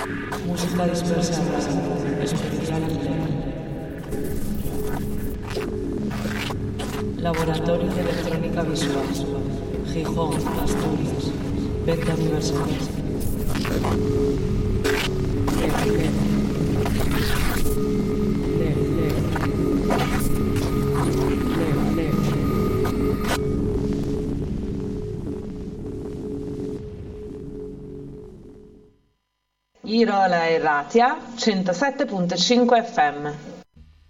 Música dispersa en radio, especial Leo. Laboratorio de Electrónica Visual, Gijón, Asturias, Venta Universal. Irola e Ratia 107.5 FM.